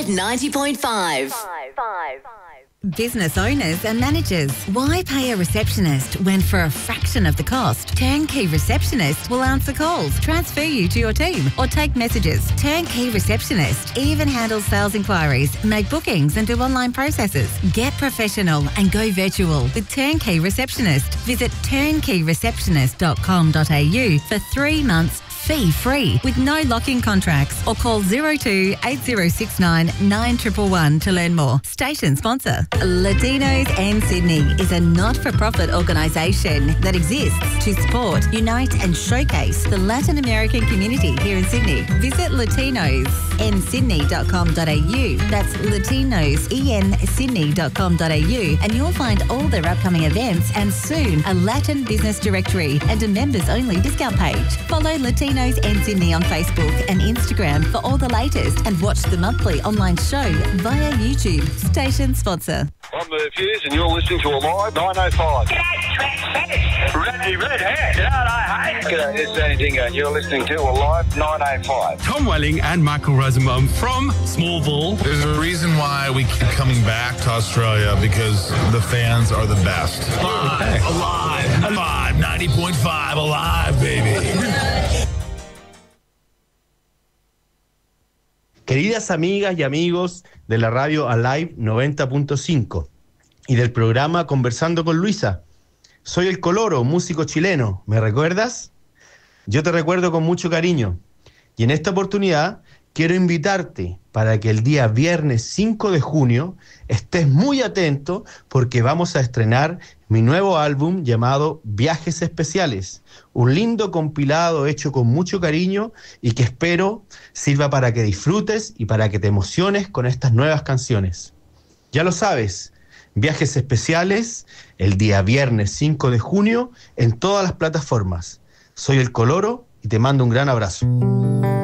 Live 90.5. Business owners and managers, why pay a receptionist when for a fraction of the cost, Turnkey Receptionist will answer calls, transfer you to your team or take messages. Turnkey Receptionist even handles sales inquiries, make bookings and do online processes. Get professional and go virtual with Turnkey Receptionist. Visit turnkeyreceptionist.com.au for 3 months fee-free with no lock-in contracts, or call 02 8069 9111 to learn more. Station sponsor. Latinos and Sydney is a not-for-profit organisation that exists to support, unite and showcase the Latin American community here in Sydney. Visit latinosensydney.com.au. That's latinosensydney.com.au and you'll find all their upcoming events and soon a Latin business directory and a members-only discount page. Follow Latinos and Sydney on Facebook and Instagram for all the latest and watch the monthly online show via YouTube. Station sponsor. I'm the Fuse and you're listening to Alive 905. Reggie Redhead, G'day, this is Danny Dingo and you're listening to Alive 905. Tom Welling and Michael Rosenbaum from Smallville. There's a reason why we keep coming back to Australia, because the fans are the best. Alive, 90.5, alive, baby. Queridas amigas y amigos de la radio Alive 90.5 y del programa Conversando con Luisa, soy el Coloro, músico chileno. ¿Me recuerdas? Yo te recuerdo con mucho cariño y en esta oportunidad quiero invitarte para que el día viernes 5 de junio estés muy atento porque vamos a estrenar mi nuevo álbum llamado Viajes Especiales, un lindo compilado hecho con mucho cariño y que espero sirva para que disfrutes y para que te emociones con estas nuevas canciones. Ya lo sabes, Viajes Especiales el día viernes 5 de junio en todas las plataformas. Soy el Coloro y te mando un gran abrazo.